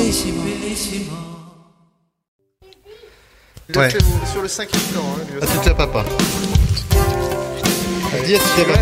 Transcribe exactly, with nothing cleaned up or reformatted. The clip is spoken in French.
Ouais. Sur le cinquième temps, hein, lui À aussi. tout à papa. Dis à tout à papa.